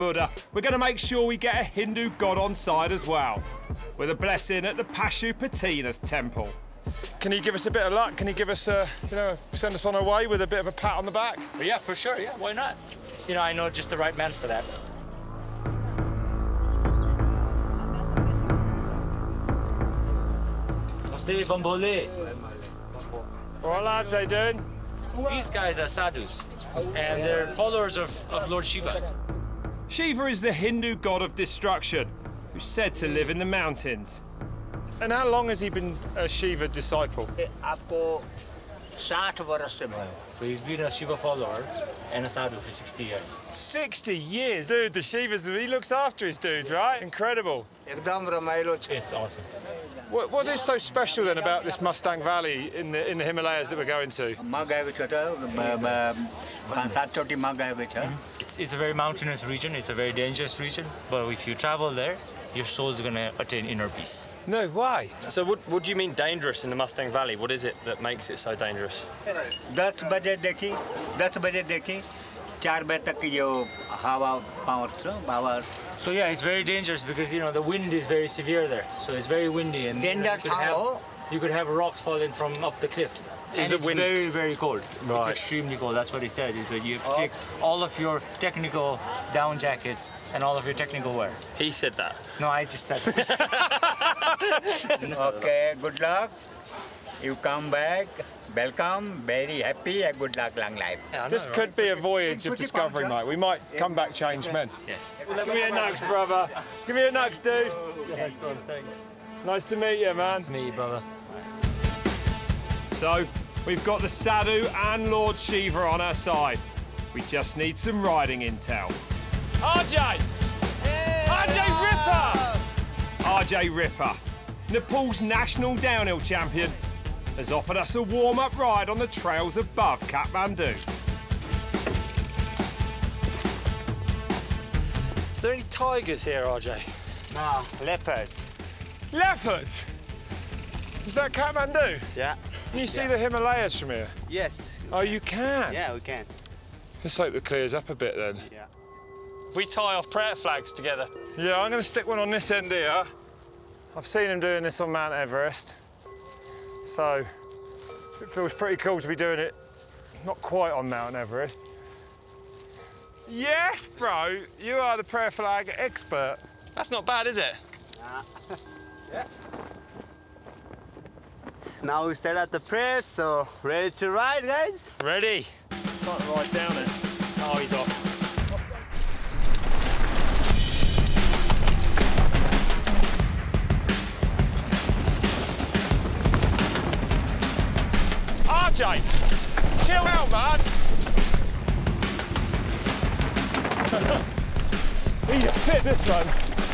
Buddha, we're going to make sure we get a Hindu god on side as well, with a blessing at the Pashupatinath temple. Can he give us a bit of luck? Can he give us, send us on our way with a bit of a pat on the back? Well, yeah, for sure, yeah, why not? You know, I know just the right man for that. Namaste, Bambole. What lads, how you doing? These guys are sadhus, and they're followers of Lord Shiva. Shiva is the Hindu god of destruction, who's said to live in the mountains. And how long has he been a Shiva disciple? आपको 60 वर्ष से भयो. So he's been a Shiva follower and a sadhu for 60 years. 60 years? Dude, the Shivas, he looks after his dude, right? Incredible. एकदम रमाइलो छ. It's awesome. What is so special then about this Mustang Valley in the Himalayas that we're going to? म गएको छु त 5-7 चोटि म गएको छ. It's a very mountainous region, it's a very dangerous region, but if you travel there, your soul's gonna attain inner peace. No way. So what do you mean dangerous in the Mustang Valley? What is it that makes it so dangerous? 10 बजेदेखि 4 बजे तक यो हावा पाउँछ हावा. So yeah, it's very dangerous because, you know, the wind is very severe there. So it's very windy and you could have rocks falling from up the cliff. And it's very, very cold. Right. It's extremely cold. That's what he said, is that you have to take all of your technical down jackets and all of your technical wear. He said that. No, I just said that. Okay, good luck. You come back. Welcome, very happy, and good luck, long life. Yeah, I know, This right? could be a voyage of discovery, mate. We might come back changed men. Yes. Give me a nux, brother. Give me a nux, dude. Thanks. Nice to meet you, man. It's me, brother. So, we've got the Sadhu and Lord Shiva on our side. We just need some riding intel. RJ! RJ Ripper! RJ Ripper, Nepal's national downhill champion, has offered us a warm-up ride on the trails above Kathmandu. Are there any tigers here, RJ? No, leopards. Leopards? Is that Kathmandu? Yeah. Can you see the Himalayas from here? Yes. Oh, you can? Yeah, we can. Let's hope it clears up a bit then. Yeah. We tie off prayer flags together. Yeah, I'm going to stick one on this end here. I've seen him doing this on Mount Everest. So, it feels pretty cool to be doing it not quite on Mount Everest. Yes, bro, you are the prayer flag expert. That's not bad, is it? Yeah. Now we start at the prayers, so ready to ride, guys? Ready. Trying to ride down it. Oh, he's off. RJ, chill out, man. He's a fit, this one.